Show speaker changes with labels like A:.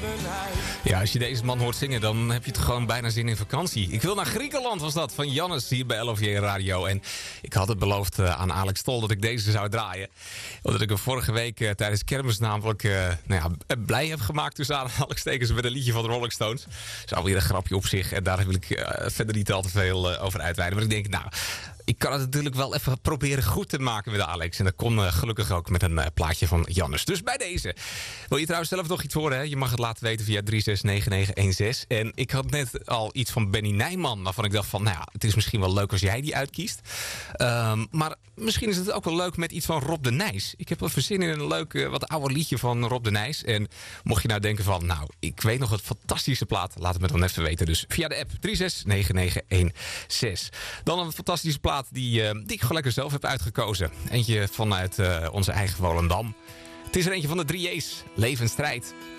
A: Ja, als je deze man hoort zingen, dan heb je het gewoon bijna zin in vakantie. Ik wil naar Griekenland, was dat, van Jannes hier bij LOVJ Radio. En ik had het beloofd aan Alex Tol dat ik deze zou draaien. Omdat ik hem vorige week tijdens kermis namelijk blij heb gemaakt tussen aanhalingstekens met een liedje van de Rolling Stones. Dat is alweer een grapje op zich en daar wil ik verder niet al te veel over uitweiden. Maar ik denk, ik kan het natuurlijk wel even proberen goed te maken met Alex. En dat kon gelukkig ook met een plaatje van Jannes. Dus bij deze. Wil je trouwens zelf nog iets horen? Hè? Je mag het laten weten via 369916. En ik had net al iets van Benny Nijman. Waarvan ik dacht van, het is misschien wel leuk als jij die uitkiest. Maar misschien is het ook wel leuk met iets van Rob de Nijs. Ik heb wel zin in een leuk, wat ouder liedje van Rob de Nijs. En mocht je nou denken van, ik weet nog een fantastische plaat. Laat het me dan even weten. Dus via de app 369916. Dan een fantastische plaat die ik gewoon lekker zelf heb uitgekozen. Eentje vanuit onze eigen Volendam. Het is er eentje van de 3J's. Leven en strijd.